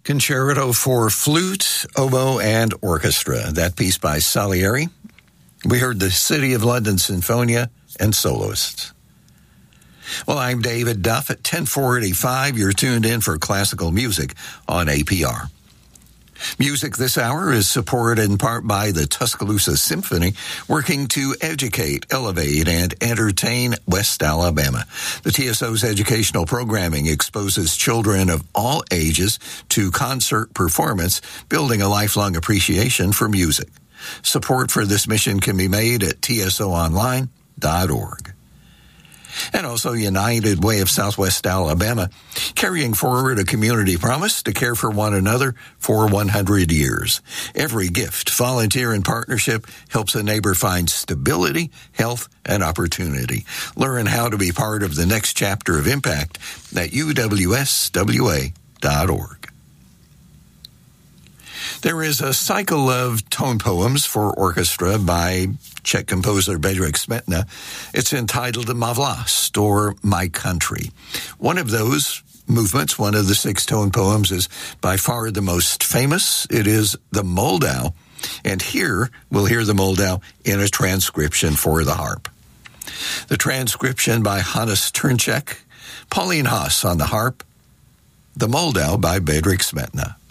Concerto for Flute, Oboe, and Orchestra. That piece by Salieri. We heard the City of London Sinfonia and Soloists. Well, I'm David Duff at 10:45. You're tuned in for classical music on APR. Music this hour is supported in part by the Tuscaloosa Symphony, working to educate, elevate, and entertain West Alabama. The TSO's educational programming exposes children of all ages to concert performance, building a lifelong appreciation for music. Support for this mission can be made at tsoonline.org. And also United Way of Southwest Alabama, carrying forward a community promise to care for one another for 100 years. Every gift, volunteer, and partnership helps a neighbor find stability, health, and opportunity. Learn how to be part of the next chapter of impact at uwswa.org. There is a cycle of tone poems for orchestra by Czech composer Bedřich Smetana. It's entitled Ma Vlast, or My Country. One of those movements, one of the 6 tone poems, is by far the most famous. It is the Moldau, and here we'll hear the Moldau in a transcription for the harp. The transcription by Hannes Turnček, Pauline Haas on the harp, the Moldau by Bedřich Smetana.